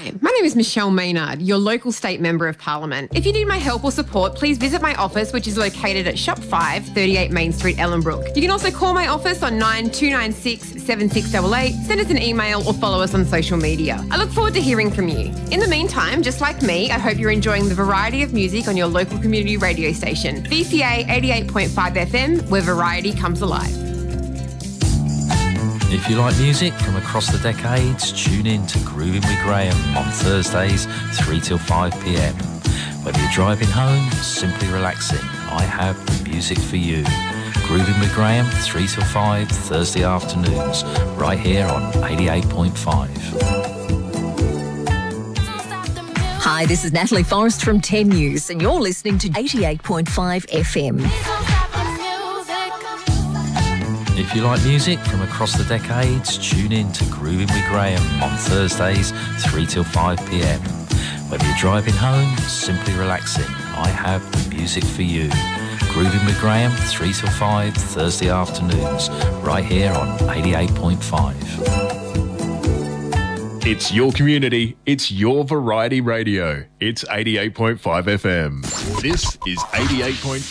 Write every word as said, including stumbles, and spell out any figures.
Hi, my name is Michelle Maynard, your local state member of parliament. If you need my help or support, please visit my office, which is located at Shop five, thirty-eight Main Street, Ellenbrook. You can also call my office on nine two nine six, seven six eight eight, send us an email or follow us on social media. I look forward to hearing from you. In the meantime, just like me, I hope you're enjoying the variety of music on your local community radio station, V C A eighty-eight point five F M, where variety comes alive. If you like music from across the decades, tune in to Grooving with Graham on Thursdays, three till five p m. Whether you're driving home or simply relaxing, I have the music for you. Grooving with Graham, three till five, Thursday afternoons, right here on eighty-eight point five. Hi, this is Natalie Forrest from ten News, and you're listening to eighty-eight point five F M. If you like music from across the decades, tune in to Grooving with Graham on Thursdays, three till five p m. Whether you're driving home or simply relaxing, I have the music for you. Grooving with Graham, three till five, Thursday afternoons, right here on eighty-eight point five. It's your community, it's your variety radio. It's eighty-eight point five F M. This is eighty-eight point five